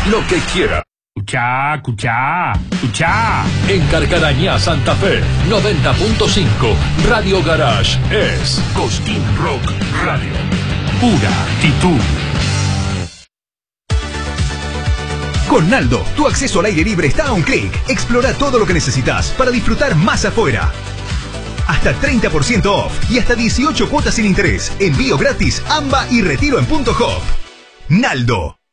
lo que quiera. Escuchá. En Carcarañá, Santa Fe, 90.5. Radio Garage es Cosquín Rock Radio. Pura actitud. Con Naldo, tu acceso al aire libre está a un clic. Explora todo lo que necesitas para disfrutar más afuera. Hasta 30% off y hasta 18 cuotas sin interés. Envío gratis, AMBA y retiro en Punto Hop. Naldo.